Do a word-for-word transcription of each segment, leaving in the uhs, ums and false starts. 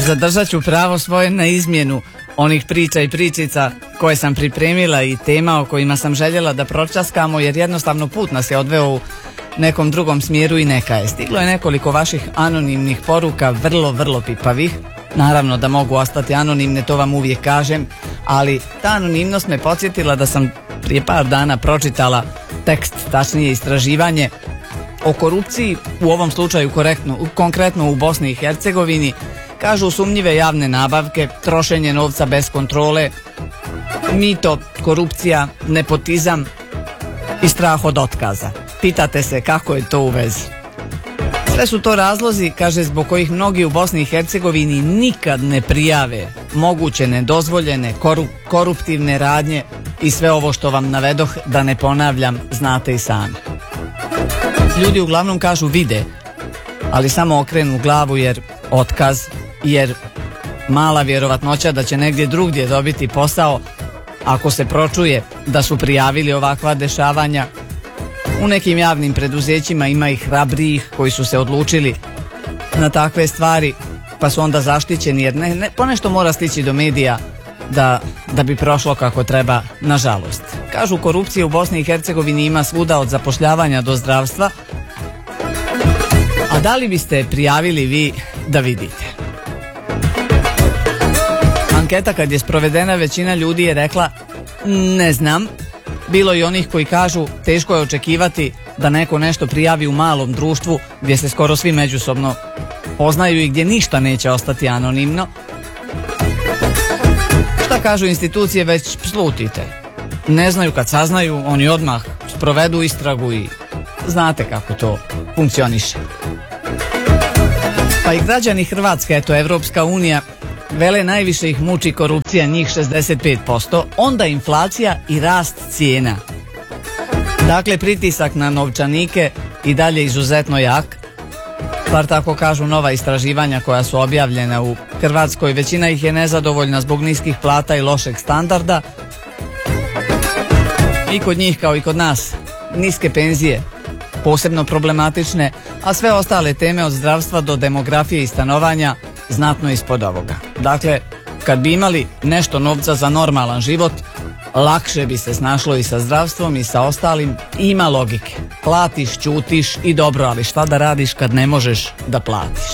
Zadržat ću pravo svoje na izmjenu onih priča i pričica koje sam pripremila i tema o kojima sam željela da pročaskamo, jer jednostavno put nas je odveo u nekom drugom smjeru i neka je. Stiglo je nekoliko vaših anonimnih poruka, vrlo, vrlo pipavih. Naravno da mogu ostati anonimne, to vam uvijek kažem, ali ta anonimnost me podsjetila da sam prije par dana pročitala tekst, tačnije istraživanje o korupciji, u ovom slučaju korektno, konkretno u Bosni i Hercegovini. Kažu sumnjive javne nabavke, trošenje novca bez kontrole, mito, korupcija, nepotizam i strah od otkaza. Pitate se kako je to u vezi. Sve su to razlozi, kaže, zbog kojih mnogi u Bosni i Hercegovini nikad ne prijave moguće nedozvoljene korup, koruptivne radnje i sve ovo što vam navedoh, da ne ponavljam, znate i sami. Ljudi uglavnom kažu vide, ali samo okrenu glavu jer otkaz, jer mala vjerovatnoća da će negdje drugdje dobiti posao ako se pročuje da su prijavili ovakva dešavanja. U nekim javnim preduzećima ima i hrabrijih koji su se odlučili na takve stvari, pa su onda zaštićeni, jer ne, ne, ponešto mora stići do medija da, da bi prošlo kako treba, nažalost. Kažu, korupcije u Bosni i Hercegovini ima svuda, od zapošljavanja do zdravstva. A da li biste prijavili vi da vidite? Anketa kad je sprovedena, većina ljudi je rekla ne znam. Bilo i onih koji kažu teško je očekivati da neko nešto prijavi u malom društvu gdje se skoro svi međusobno poznaju i gdje ništa neće ostati anonimno. Šta kažu institucije, već slutite. Ne znaju, kad saznaju oni odmah sprovedu istragu i znate kako to funkcioniše. Pa i građani Hrvatske, eto Evropska unija, vele najviše ih muči korupcija, njih šezdeset pet posto, onda inflacija i rast cijena. Dakle, pritisak na novčanike i dalje izuzetno jak, bar tako kažu nova istraživanja koja su objavljena u Hrvatskoj. Većina ih je nezadovoljna zbog niskih plata i lošeg standarda. I kod njih, kao i kod nas, niske penzije posebno problematične, a sve ostale teme od zdravstva do demografije i stanovanja znatno ispod ovoga. Dakle, kad bi imali nešto novca za normalan život, lakše bi se snašlo i sa zdravstvom i sa ostalim. Ima logike. Platiš, ćutiš i dobro, ali šta da radiš kad ne možeš da platiš?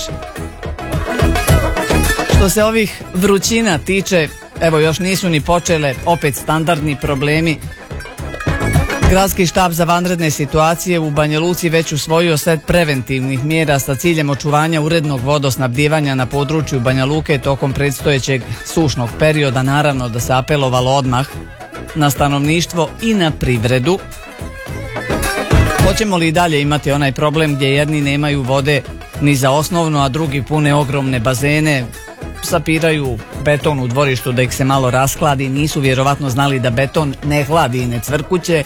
Što se ovih vrućina tiče, evo još nisu ni počele, opet standardni problemi. Gradski štab za vanredne situacije u Banja Luci već usvojio set preventivnih mjera sa ciljem očuvanja urednog vodosnabdijevanja na području Banja Luke tokom predstojećeg sušnog perioda. Naravno da se apelovalo odmah na stanovništvo i na privredu. Hoćemo li i dalje imati onaj problem gdje jedni nemaju vode ni za osnovno, a drugi pune ogromne bazene, sapiraju beton u dvorištu da ih se malo raskladi, nisu vjerovatno znali da beton ne hladi i ne cvrkuće?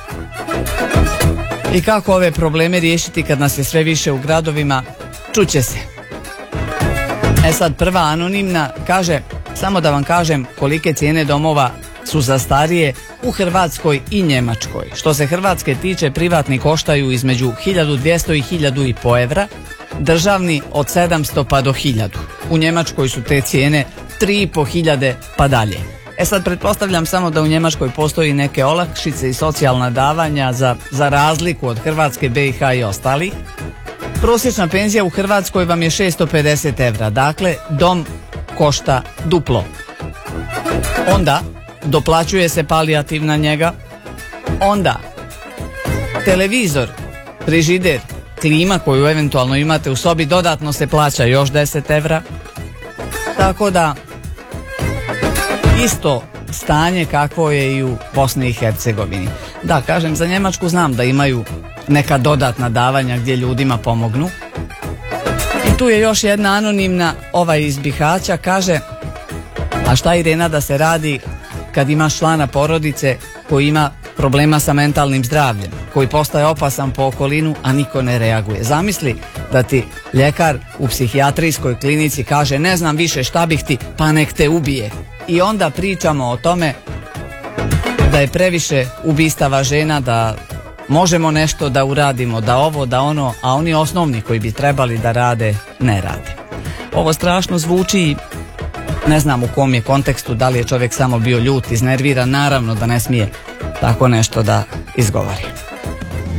I kako ove probleme riješiti kad nas je sve više u gradovima? Čuće se. E sad, prva anonimna kaže, samo da vam kažem kolike cijene domova su za starije u Hrvatskoj i Njemačkoj. Što se Hrvatske tiče, privatni koštaju između hiljadu dvjesto i hiljadu i po evra, državni od sedamsto pa do hiljadu. U Njemačkoj su te cijene tri i po hiljade pa dalje. E sad, pretpostavljam samo da u Njemačkoj postoji neke olakšice i socijalna davanja za, za razliku od Hrvatske, B i H i ostalih. Prosječna penzija u Hrvatskoj vam je šesto pedeset evra, dakle dom košta duplo. Onda doplaćuje se palijativna njega, onda televizor, frižider, klima koju eventualno imate u sobi dodatno se plaća još deset evra. Tako da isto stanje kakvo je i u Bosni i Hercegovini. Da, kažem, za Njemačku znam da imaju neka dodatna davanja gdje ljudima pomognu. I tu je još jedna anonimna, ova iz Bihaća, kaže, a šta Irena da se radi kad imaš člana porodice koji ima problema sa mentalnim zdravljem, koji postaje opasan po okolinu, a niko ne reaguje. Zamisli da ti ljekar u psihijatrijskoj klinici kaže ne znam više šta bih ti, pa nek te ubije. I onda pričamo o tome da je previše ubistava žena, da možemo nešto da uradimo, da ovo, da ono, a oni osnovni koji bi trebali da rade, ne rade. ovo strašno zvuči, ne znam u kom je kontekstu, da li je čovjek samo bio ljut, iznerviran, naravno da ne smije tako nešto da izgovori.